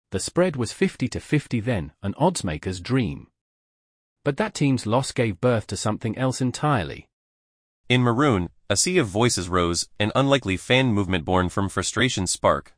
The spread was 50-50 then, an oddsmaker's dream. But that team's loss gave birth to something else entirely. In Maroon, a sea of voices rose, an unlikely fan movement born from frustration spark.